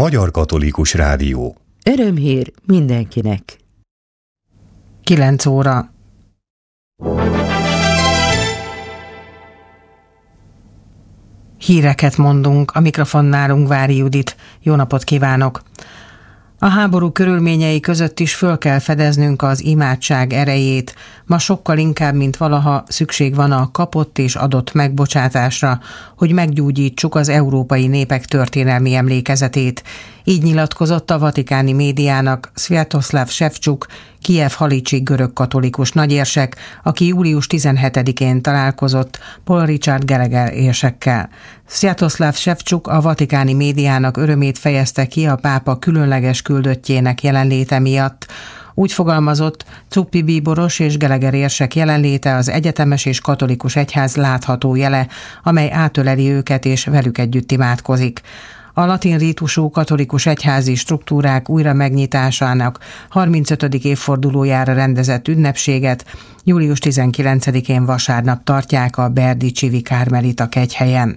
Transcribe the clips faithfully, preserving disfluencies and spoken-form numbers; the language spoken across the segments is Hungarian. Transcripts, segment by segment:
Magyar Katolikus Rádió. Örömhír mindenkinek. kilenc óra. Híreket mondunk, a mikrofonnál Ungvári Judit. Jó napot kívánok! A háború körülményei között is föl kell fedeznünk az imádság erejét. Ma sokkal inkább, mint valaha szükség van a kapott és adott megbocsátásra, hogy meggyógyítsuk az európai népek történelmi emlékezetét. Így nyilatkozott a vatikáni médiának Sviatoslav Šefčuk, Kijev-Halicsi görög-katolikus nagyérsek, aki július tizenhetedikén találkozott Paul Richard Gallagher érsekkel. Sviatoslav Šefčuk a vatikáni médiának örömét fejezte ki a pápa különleges küldöttjének jelenléte miatt. Úgy fogalmazott, Cuppi bíboros és Gallagher érsek jelenléte az egyetemes és katolikus egyház látható jele, amely átöleli őket és velük együtt imádkozik. A latin rítusú katolikus egyházi struktúrák újra megnyitásának harmincötödik évfordulójára rendezett ünnepséget július tizenkilencedikén vasárnap tartják a Berdicsivi Kármelita kegyhelyen.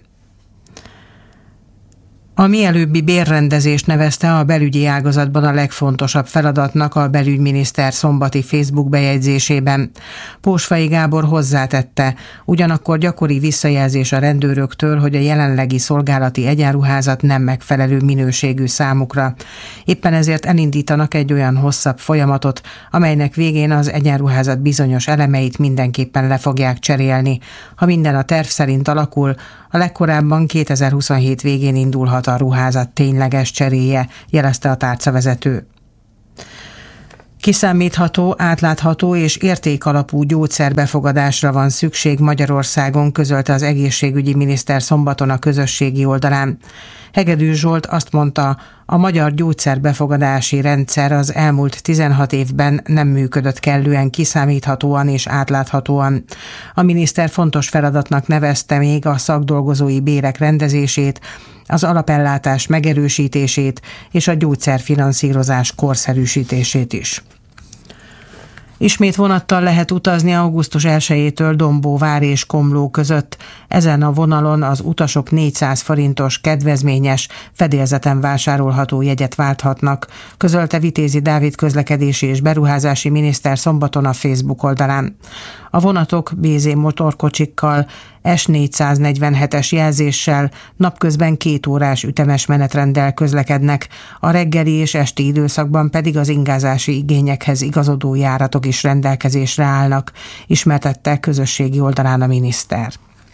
A mielőbbi bérrendezést nevezte a belügyi ágazatban a legfontosabb feladatnak a belügyminiszter szombati Facebook bejegyzésében. Pósfai Gábor hozzátette, ugyanakkor gyakori visszajelzés a rendőröktől, hogy a jelenlegi szolgálati egyenruházat nem megfelelő minőségű számukra. Éppen ezért elindítanak egy olyan hosszabb folyamatot, amelynek végén az egyenruházat bizonyos elemeit mindenképpen le fogják cserélni. Ha minden a terv szerint alakul, a legkorábban kétezer-huszonhét végén indulhat a ruházat tényleges cseréje, jelezte a tárcavezető. Kiszámítható, átlátható és értékalapú gyógyszerbefogadásra van szükség Magyarországon, közölte az egészségügyi miniszter szombaton a közösségi oldalán. Hegedűs Zsolt azt mondta, a magyar gyógyszerbefogadási rendszer az elmúlt tizenhat évben nem működött kellően kiszámíthatóan és átláthatóan. A miniszter fontos feladatnak nevezte még a szakdolgozói bérek rendezését, az alapellátás megerősítését és a gyógyszerfinanszírozás korszerűsítését is. Ismét vonattal lehet utazni augusztus elsejétől Dombóvár és Komló között. Ezen a vonalon az utasok négyszáz forintos kedvezményes, fedélzeten vásárolható jegyet válthatnak, közölte Vitézi Dávid közlekedési és beruházási miniszter szombaton a Facebook oldalán. A vonatok bé zé motorkocsikkal, es négyszáznegyvenhetes jelzéssel napközben két órás ütemes menetrenddel közlekednek, a reggeli és esti időszakban pedig az ingázási igényekhez igazodó járatok is rendelkezésre állnak, ismertette közösségi oldalán a miniszter.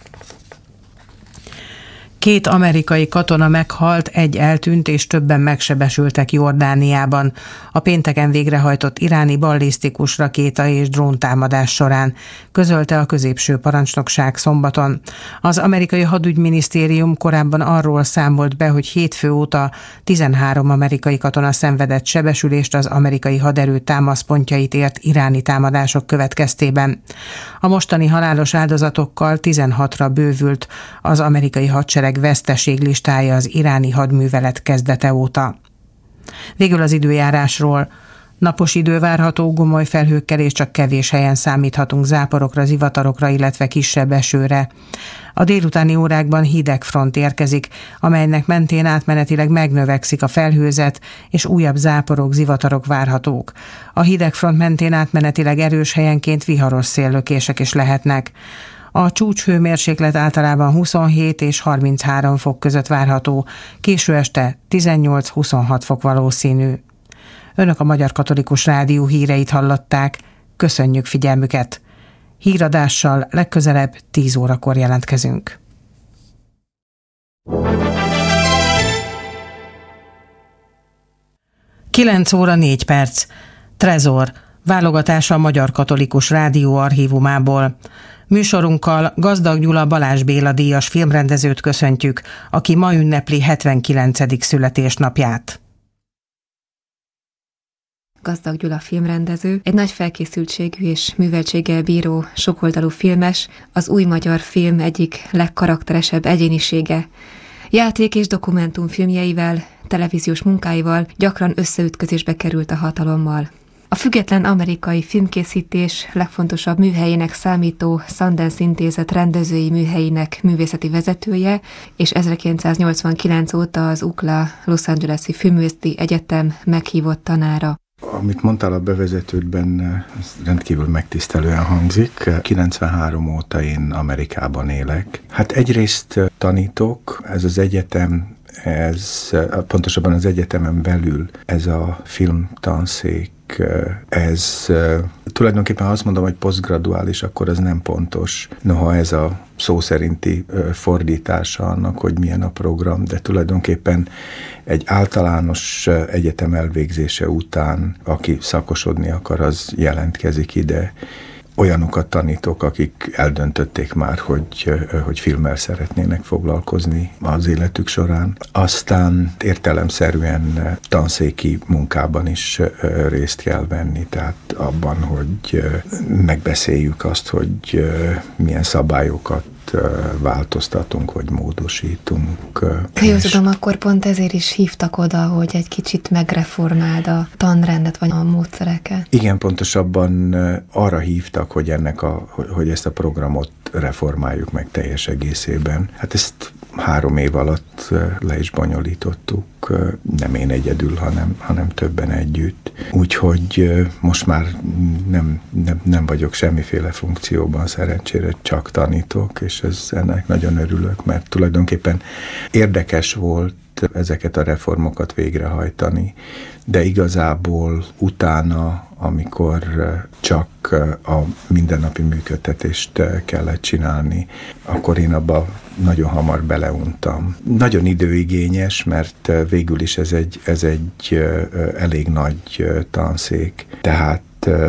Két amerikai katona meghalt, egy eltűnt és többen megsebesültek Jordániában a pénteken végrehajtott iráni ballisztikus rakéta és dróntámadás során, közölte a középső parancsnokság szombaton. Az amerikai hadügyminisztérium korábban arról számolt be, hogy hétfő óta tizenhárom amerikai katona szenvedett sebesülést az amerikai haderő támaszpontjait ért iráni támadások következtében. A mostani halálos áldozatokkal tizenhatra bővült az amerikai hadsereg veszteséglistája az iráni hadművelet kezdete óta. Végül az időjárásról. Napos idő várható, gomoly felhőkkel és csak kevés helyen számíthatunk záporokra, zivatarokra, illetve kisebb esőre. A délutáni órákban hideg front érkezik, amelynek mentén átmenetileg megnövekszik a felhőzet, és újabb záporok, zivatarok várhatók. A hideg front mentén átmenetileg erős helyenként viharos széllökések is lehetnek. A csúcshőmérséklet általában huszonhét és harminchárom fok között várható, késő este tizennyolc-huszonhat fok valószínű. Önök a Magyar Katolikus Rádió híreit hallották. Köszönjük figyelmüket! Híradással legközelebb tíz órakor jelentkezünk. kilenc óra négy perc. Trezor. Válogatása a Magyar Katolikus Rádió archívumából. Műsorunkkal Gazdag Gyula Balázs Béla díjas filmrendezőt köszöntjük, aki ma ünnepli hetvenkilencedik születésnapját. Gazdag Gyula filmrendező, egy nagy felkészültségű és műveltséggel bíró, sokoldalú filmes, az új magyar film egyik legkarakteresebb egyénisége. Játék- és dokumentumfilmjeivel, televíziós munkáival gyakran összeütközésbe került a hatalommal. A független amerikai filmkészítés legfontosabb műhelyének számító Sundance Intézet rendezői műhelyének művészeti vezetője, és ezerkilencszáznyolcvankilenc óta az u cé el á Los Angeles-i Filmművészeti Egyetem meghívott tanára. Amit mondtál a bevezetődben, ez rendkívül megtisztelően hangzik. kilencvenhárom óta én Amerikában élek. Hát egyrészt tanítok, ez az egyetem, ez pontosabban az egyetemen belül ez a filmtanszék, ez tulajdonképpen, ha azt mondom, hogy posztgraduális, akkor ez nem pontos. Noha ez a szó szerinti fordítása annak, hogy milyen a program, de tulajdonképpen egy általános egyetem elvégzése után, aki szakosodni akar, az jelentkezik ide. Olyanokat tanítok, akik eldöntötték már, hogy, hogy filmmel szeretnének foglalkozni az életük során. Aztán értelemszerűen tanszéki munkában is részt kell venni, tehát abban, hogy megbeszéljük azt, hogy milyen szabályokat változtatunk, vagy módosítunk. Ha jól tudom, akkor pont ezért is hívtak oda, hogy egy kicsit megreformáld a tanrendet, vagy a módszereket. Igen, pontosabban arra hívtak, hogy, ennek a, hogy ezt a programot reformáljuk meg teljes egészében. Hát ezt három év alatt le is bonyolítottuk, nem én egyedül, hanem, hanem többen együtt. Úgyhogy most már nem, nem, nem vagyok semmiféle funkcióban, szerencsére csak tanítok, és ez, ennek nagyon örülök, mert tulajdonképpen érdekes volt ezeket a reformokat végrehajtani, de igazából utána, amikor csak a mindennapi működtetést kellett csinálni, akkor én abba nagyon hamar beleuntam. Nagyon időigényes, mert végül is ez egy, ez egy elég nagy tanszék, tehát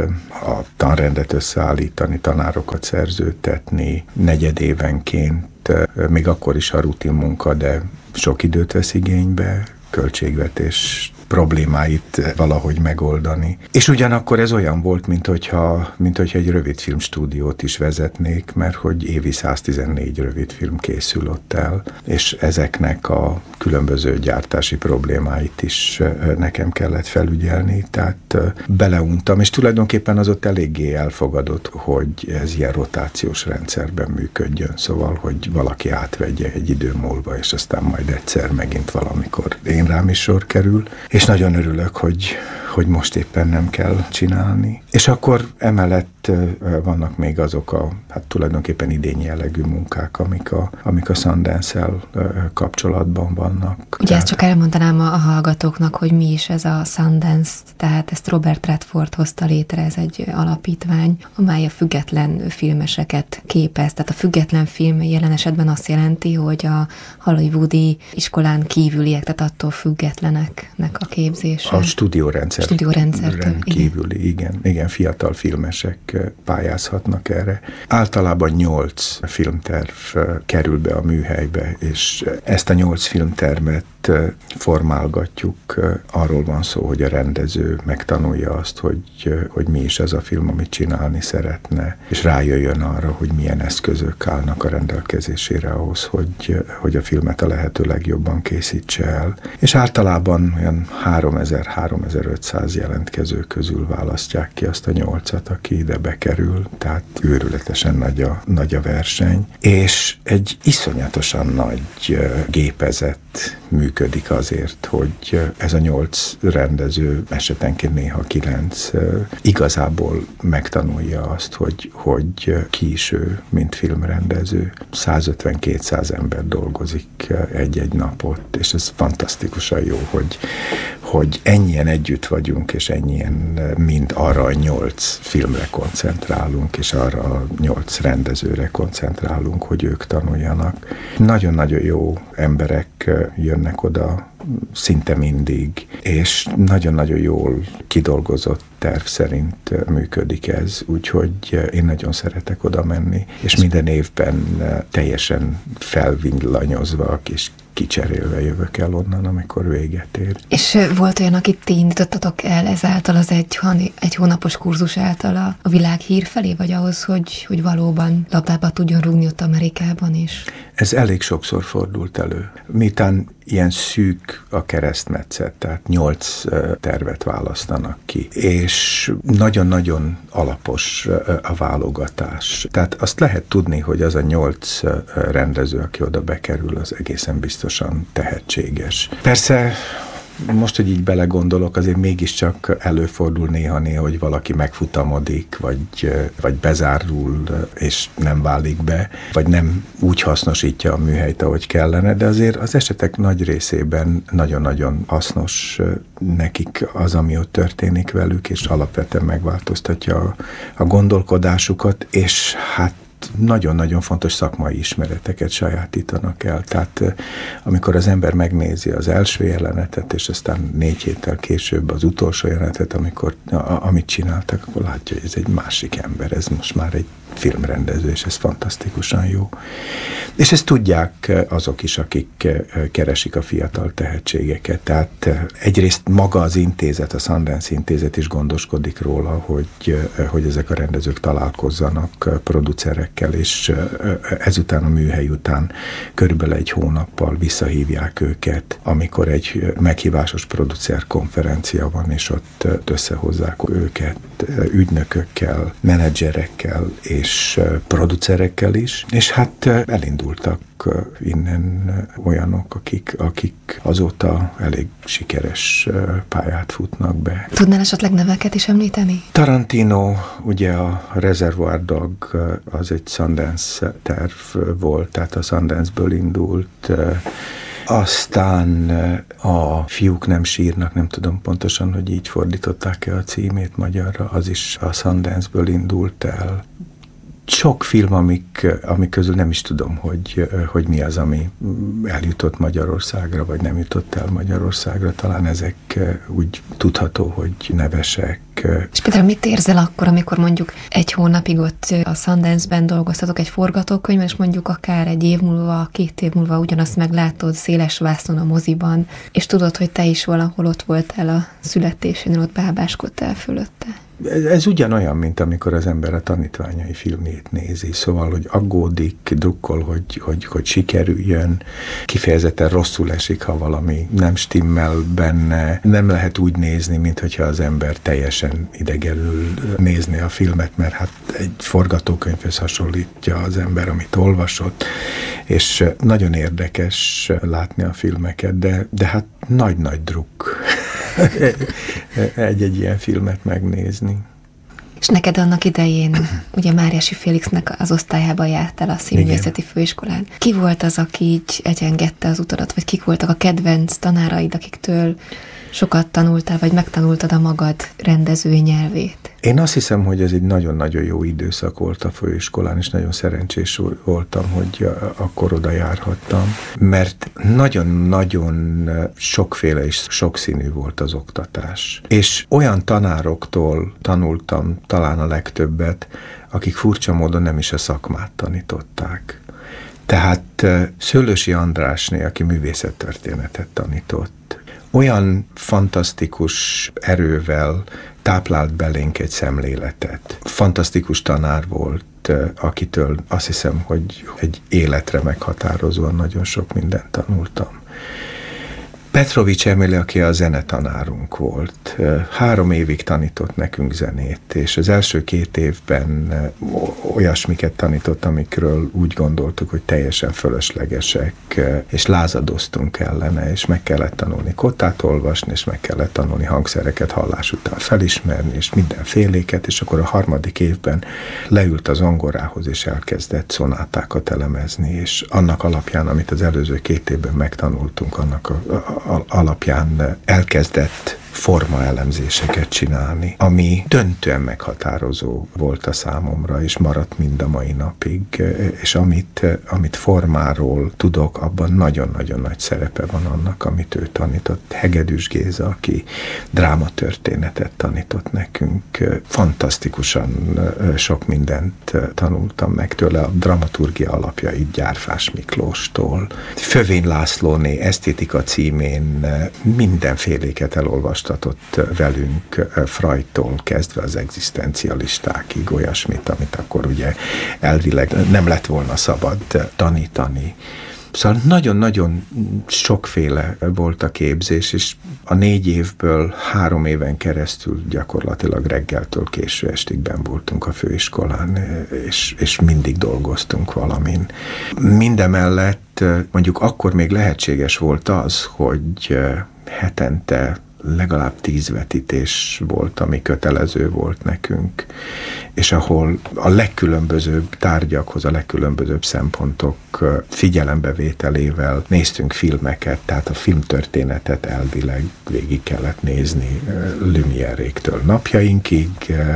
a tanrendet összeállítani, tanárokat szerződtetni, negyedévenként, még akkor is a rutin munka, de sok időt vesz igénybe, költségvetés problémáit valahogy megoldani. És ugyanakkor ez olyan volt, mint hogyha, mint hogyha egy rövidfilm stúdiót is vezetnék, mert hogy évi száztizennégy rövidfilm készül ott el, és ezeknek a különböző gyártási problémáit is nekem kellett felügyelni, tehát beleuntam, és tulajdonképpen az ott eléggé elfogadott, hogy ez ilyen rotációs rendszerben működjön, szóval, hogy valaki átvegye egy idő múlva, és aztán majd egyszer megint valamikor én rám is sor kerül, és nagyon örülök, hogy, hogy most éppen nem kell csinálni. És akkor emellett vannak még azok a, hát tulajdonképpen idény jellegű munkák, amik a, amik a Sundance-el kapcsolatban vannak. Ugye tehát... ezt csak elmondanám a, a hallgatóknak, hogy mi is ez a Sundance, tehát ezt Robert Redford hozta létre, ez egy alapítvány, amely a független filmeseket képez. Tehát a független film jelen esetben azt jelenti, hogy a hollywoodi iskolán kívüliek, tehát attól függetleneknek a képzése. A stúdiórendszer. Stúdiórendszertől. Kívüli, igen. igen, fiatal filmesek pályázhatnak erre. Általában nyolc filmterv kerül be a műhelybe, és ezt a nyolc filmtervet formálgatjuk. Arról van szó, hogy a rendező megtanulja azt, hogy, hogy mi is ez a film, amit csinálni szeretne, és rájöjjön arra, hogy milyen eszközök állnak a rendelkezésére ahhoz, hogy, hogy a filmet a lehető legjobban készítse el. És általában olyan háromezer-háromezer-ötszáz jelentkező közül választják ki azt a nyolcat, aki ide bekerül, tehát őrületesen nagy a, nagy a verseny, és egy iszonyatosan nagy gépezet működik azért, hogy ez a nyolc rendező, esetenként néha kilenc, igazából megtanulja azt, hogy, hogy ki is ő, mint filmrendező. százötven-kétszáz ember dolgozik egy-egy napot, és ez fantasztikusan jó, hogy, hogy ennyien együtt vagyunk, és ennyien mind arra a nyolc filmre koncentrálunk, és arra a nyolc rendezőre koncentrálunk, hogy ők tanuljanak. Nagyon-nagyon jó emberek jönnek oda szinte mindig, és nagyon-nagyon jól kidolgozott terv szerint működik ez, úgyhogy én nagyon szeretek oda menni, és minden évben teljesen felvillanyozva a kis kicserélve jövök el onnan, amikor véget ér. És volt olyan, akit ti indítottatok el ezáltal az egy, egy hónapos kurzus által a, a világ hír felé, vagy ahhoz, hogy, hogy valóban labdába tudjon rúgni ott Amerikában is? Ez elég sokszor fordult elő. Miután ilyen szűk a keresztmetszet, tehát nyolc tervet választanak ki, és nagyon-nagyon alapos a válogatás. Tehát azt lehet tudni, hogy az a nyolc rendező, aki oda bekerül, az egészen biztosan tehetséges. Persze, most, hogy így belegondolok, azért mégiscsak előfordul néha-néha, hogy valaki megfutamodik, vagy, vagy bezárul, és nem válik be, vagy nem úgy hasznosítja a műhelyt, ahogy kellene, de azért az esetek nagy részében nagyon-nagyon hasznos nekik az, ami ott történik velük, és alapvetően megváltoztatja a, a gondolkodásukat, és hát nagyon-nagyon fontos szakmai ismereteket sajátítanak el. Tehát amikor az ember megnézi az első jelenetet, és aztán négy héttel később az utolsó jelenetet, amikor, a, amit csináltak, akkor látja, hogy ez egy másik ember, ez most már egy filmrendező, és ez fantasztikusan jó. És ezt tudják azok is, akik keresik a fiatal tehetségeket. Tehát egyrészt maga az intézet, a Sundance Intézet is gondoskodik róla, hogy, hogy ezek a rendezők találkozzanak producerekkel, és ezután a műhely után körülbelül egy hónappal visszahívják őket, amikor egy meghívásos producer konferencia van, és ott összehozzák őket ügynökökkel, menedzserekkel és producerekkel is, és hát elindultak innen olyanok, akik, akik azóta elég sikeres pályát futnak be. Tudnál esetleg neveket is említeni? Tarantino, ugye a Reservoir Dog, az egy Sundance terv volt, tehát a Sundance-ből indult. Aztán a Fiúk nem sírnak, nem tudom pontosan, hogy így fordították-e a címét magyarra, az is a Sundance-ből indult el. Sok film, amik, amik közül nem is tudom, hogy, hogy mi az, ami eljutott Magyarországra, vagy nem jutott el Magyarországra. Talán ezek úgy tudható, hogy nevesek. És például mit érzel akkor, amikor mondjuk egy hónapig ott a Sundance-ben dolgoztatok egy forgatókönyvben, és mondjuk akár egy év múlva, két év múlva ugyanazt meglátod széles vászon a moziban, és tudod, hogy te is valahol ott voltál a születésén, ott bábáskodtál fölötte? Ez, ez ugyanolyan, mint amikor az ember a tanítványai filmjét nézi, szóval, hogy aggódik, drukkol, hogy, hogy, hogy sikerüljön, kifejezetten rosszul esik, ha valami nem stimmel benne, nem lehet úgy nézni, mint hogyha az ember teljesen idegenül nézni a filmet, mert hát egy forgatókönyvhöz hasonlítja az ember, amit olvasott, és nagyon érdekes látni a filmeket, de, de hát nagy-nagy drukk egy-egy ilyen filmet megnézni. És neked annak idején, ugye Máriási Félixnek az osztályába jártál a színművészeti főiskolán. Ki volt az, aki így egyengedte az utadat, vagy kik voltak a kedvenc tanáraid, akiktől sokat tanultál, vagy megtanultad a magad rendezői nyelvét? Én azt hiszem, hogy ez egy nagyon-nagyon jó időszak volt a főiskolán, és nagyon szerencsés voltam, hogy akkor oda járhattam, mert nagyon-nagyon sokféle és sokszínű volt az oktatás. És olyan tanároktól tanultam talán a legtöbbet, akik furcsa módon nem is a szakmát tanították. Tehát Szőlősi Andrásné, aki művészettörténetet tanított, olyan fantasztikus erővel táplált belénk egy szemléletet. Fantasztikus tanár volt, akitől azt hiszem, hogy egy életre meghatározóan nagyon sok mindent tanultam. Petrovics Emile, aki a zenetanárunk volt, három évig tanított nekünk zenét, és az első két évben olyasmiket tanított, amikről úgy gondoltuk, hogy teljesen fölöslegesek, és lázadoztunk ellene, és meg kellett tanulni kottát olvasni, és meg kellett tanulni hangszereket hallás után felismerni, és mindenféléket, és akkor a harmadik évben leült az zongorához, és elkezdett szonátákat elemezni, és annak alapján, amit az előző két évben megtanultunk, annak a, a alapján elkezdett formaelemzéseket csinálni, ami döntően meghatározó volt a számomra, és maradt mind a mai napig, és amit, amit formáról tudok, abban nagyon-nagyon nagy szerepe van annak, amit ő tanított. Hegedűs Géza, aki drámatörténetet tanított nekünk, fantasztikusan sok mindent tanultam meg tőle, a dramaturgia alapjait Gyárfás Miklóstól. Fövény Lászlóné esztétika címén mindenféléket elolvastatott velünk, Freudtól kezdve az egzisztencialistákig, olyasmit, amit akkor ugye elvileg nem lett volna szabad tanítani. Szóval nagyon-nagyon sokféle volt a képzés, és a négy évből három éven keresztül gyakorlatilag reggeltől késő estig benn voltunk a főiskolán, és, és mindig dolgoztunk valamin. Mindemellett mondjuk akkor még lehetséges volt az, hogy hetente legalább tíz vetítés volt, ami kötelező volt nekünk, és ahol a legkülönbözőbb tárgyakhoz, a legkülönbözőbb szempontok figyelembevételével néztünk filmeket, tehát a filmtörténetet elvileg végig kellett nézni Lumière-éktől napjainkig,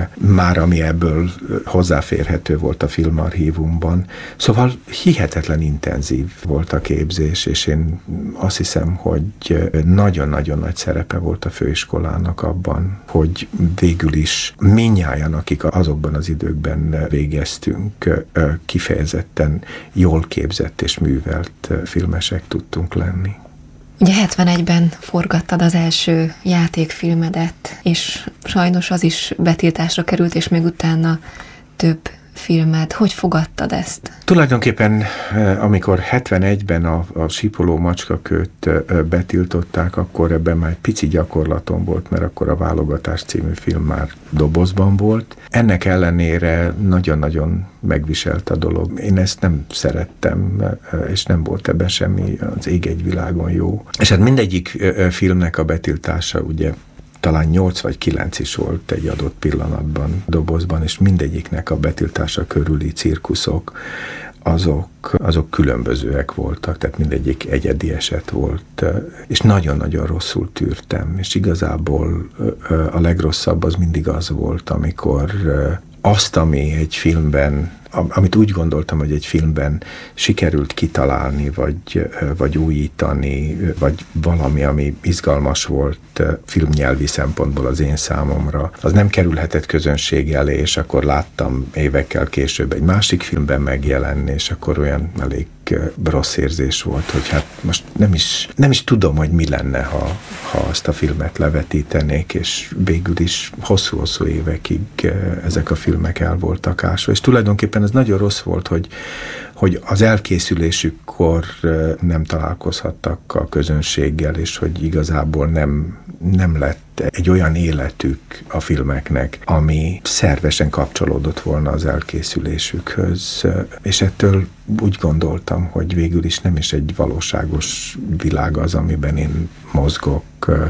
már ami ebből hozzáférhető volt a filmarchívumban. Szóval hihetetlen intenzív volt a képzés, és én azt hiszem, hogy nagyon-nagyon nagy szerepe volt a főiskolának abban, hogy végül is mindnyájan, akik azokban az időkben végeztünk, kifejezetten jól képzett és művelt filmesek tudtunk lenni. Ugye hetvenegyben forgattad az első játékfilmedet, és sajnos az is betiltásra került, és még utána több filmed. Hogy fogadtad ezt? Tulajdonképpen, amikor hetvenegyben a, a Sípoló macskakőt betiltották, akkor ebben már egy pici gyakorlatom volt, mert akkor a Válogatás című film már dobozban volt. Ennek ellenére nagyon-nagyon megviselt a dolog. Én ezt nem szerettem, és nem volt ebben semmi az ég egy világon jó. És hát mindegyik filmnek a betiltása ugye talán nyolc vagy kilenc is volt egy adott pillanatban dobozban, és mindegyiknek a betiltása körüli cirkuszok, azok, azok különbözőek voltak, tehát mindegyik egyedi eset volt, és nagyon-nagyon rosszul tűrtem, és igazából a legrosszabb az mindig az volt, amikor azt, ami egy filmben, amit úgy gondoltam, hogy egy filmben sikerült kitalálni, vagy, vagy újítani, vagy valami, ami izgalmas volt filmnyelvi szempontból az én számomra, az nem kerülhetett közönség elé, és akkor láttam évekkel később egy másik filmben megjelenni, és akkor olyan elég rossz érzés volt, hogy hát most nem is, nem is tudom, hogy mi lenne, ha, ha azt a filmet levetítenék, és végül is hosszú-hosszú évekig ezek a filmek el voltak ásva, és tulajdonképpen ez nagyon rossz volt, hogy, hogy az elkészülésükkor nem találkozhattak a közönséggel, és hogy igazából nem, nem lett egy olyan életük a filmeknek, ami szervesen kapcsolódott volna az elkészülésükhöz, és ettől úgy gondoltam, hogy végül is nem is egy valóságos világ az, amiben én mozgok,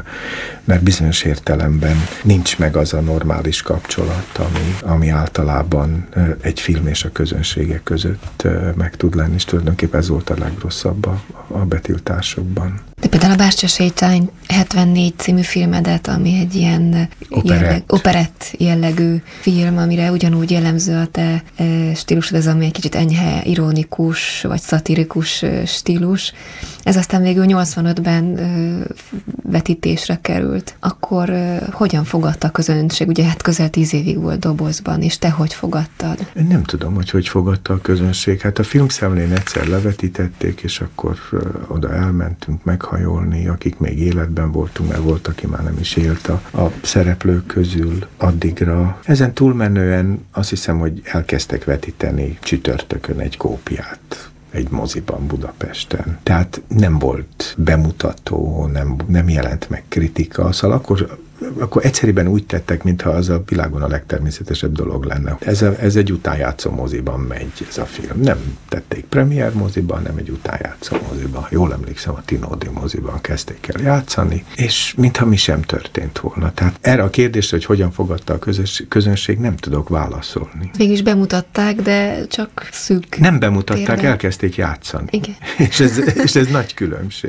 mert bizonyos értelemben nincs meg az a normális kapcsolat, ami, ami általában egy film és a közönségek között meg tud lenni, és tulajdonképpen ez volt a legrosszabb a, a betiltásokban. De például a Bástya Sétány hetvennégy című filmedet, ami egy ilyen operett, jelleg, operett jellegű film, amire ugyanúgy jellemző a te e, stílusod, ez ami egy kicsit enyhe, ironikus vagy szatirikus e, stílus. Ez aztán végül nyolcvanötben e, vetítésre került. Akkor e, hogyan fogadta a közönség? Ugye hát közel tíz évig volt dobozban, és te hogy fogadtad? Én nem tudom, hogy hogy fogadta a közönség. Hát a filmszemlén egyszer levetítették, és akkor e, oda elmentünk meghajolni, akik még életben voltunk, mert volt, aki már nem is élt a, a szereplők közül addigra. Ezen túlmenően azt hiszem, hogy elkezdtek vetíteni csütörtökön egy kópiát egy moziban Budapesten. Tehát nem volt bemutató, nem, nem jelent meg kritika, szóval akkor akkor egyszerűen úgy tettek, mintha az a világon a legtermészetesebb dolog lenne. Ez, a, ez egy utánjátszó moziban megy ez a film. Nem tették premier moziban, nem egy utánjátszó moziban. Jól emlékszem, a Tinódi moziban kezdték el játszani, és mintha mi sem történt volna. Tehát erre a kérdésre, hogy hogyan fogadta a közös, közönség, nem tudok válaszolni. Végülis bemutatták, de csak szűk. Nem bemutatták, térben. Elkezdték játszani. Igen. és, ez, és ez nagy különbség.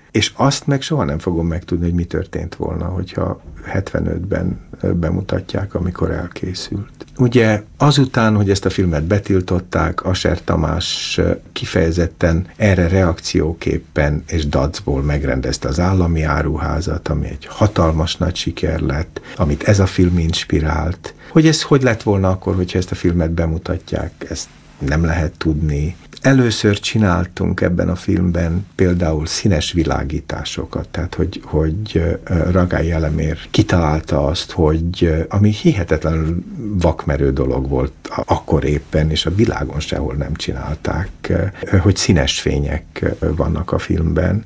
És azt meg soha nem fogom megtudni, hogy mi történt volna, hogyha hetvenötben bemutatják, amikor elkészült. Ugye azután, hogy ezt a filmet betiltották, Ascher Tamás kifejezetten erre reakcióképpen és dacból megrendezte az Állami Áruházat, ami egy hatalmas nagy siker lett, amit ez a film inspirált. Hogy ez hogy lett volna akkor, hogyha ezt a filmet bemutatják, ezt nem lehet tudni. Először csináltunk ebben a filmben például színes világításokat, tehát hogy, hogy Ragály Elemér kitalálta azt, hogy ami hihetetlenül vakmerő dolog volt akkor éppen, és a világon sehol nem csinálták, hogy színes fények vannak a filmben.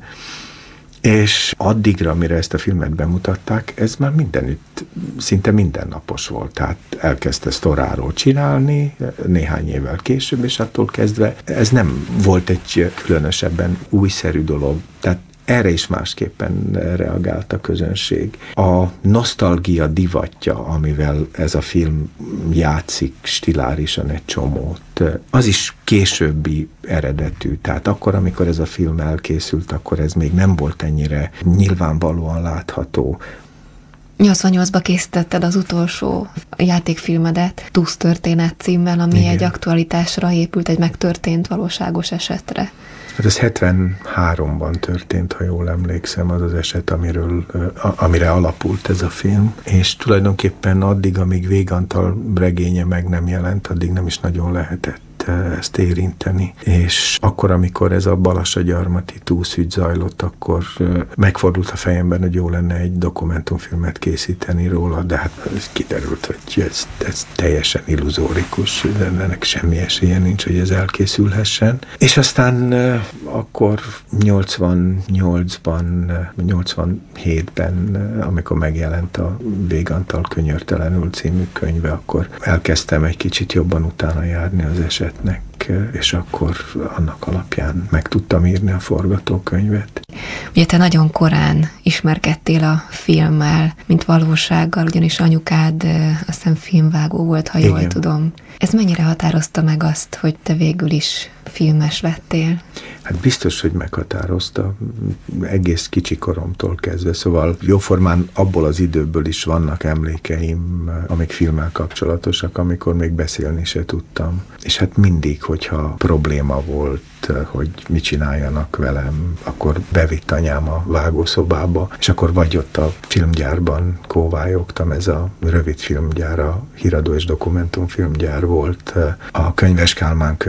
És addigra, mire ezt a filmet bemutatták, ez már mindenütt, szinte mindennapos volt. Tehát elkezdte Storaro csinálni néhány évvel később, és attól kezdve ez nem volt egy különösebben újszerű dolog. Tehát erre is másképpen reagált a közönség. A nosztalgia divatja, amivel ez a film játszik stilárisan egy csomót, az is későbbi eredetű. Tehát akkor, amikor ez a film elkészült, akkor ez még nem volt ennyire nyilvánvalóan látható. nyolcvannyolcban készítetted az utolsó játékfilmedet, Tusz történet címmel, ami Igen. egy aktualitásra épült, egy megtörtént valóságos esetre. Hát ez hetvenháromban történt, ha jól emlékszem, az az eset, amiről, amire alapult ez a film, és tulajdonképpen addig, amíg Végantal regénye meg nem jelent, addig nem is nagyon lehetett ezt érinteni. És akkor, amikor ez a Balassagyarmati túszügy zajlott, akkor megfordult a fejemben, hogy jó lenne egy dokumentumfilmet készíteni róla, de hát kiderült, hogy ez, ez teljesen illuzórikus, de ennek semmi esélye nincs, hogy ez elkészülhessen. És aztán akkor nyolcvannyolcban, nyolcvanhétben, amikor megjelent a Végantal Könyörtelenül című könyve, akkor elkezdtem egy kicsit jobban utána járni az eset, és akkor annak alapján meg tudtam írni a forgatókönyvet. Ugye te nagyon korán ismerkedtél a filmmel, mint valósággal, ugyanis anyukád azt hiszem filmvágó volt, ha jól Igen. tudom. Ez mennyire határozta meg azt, hogy te végül is filmes lettél? Hát biztos, hogy meghatározta egész kicsi koromtól kezdve, szóval jóformán abból az időből is vannak emlékeim, amik filmmel kapcsolatosak, amikor még beszélni se tudtam. És hát mindig, hogyha probléma volt, hogy mit csináljanak velem, akkor bevitt anyám a vágószobába, és akkor vagy ott a filmgyárban kóvályogtam, ez a rövid filmgyár, a híradó és dokumentumfilmgyár volt, a Könyves Kálmán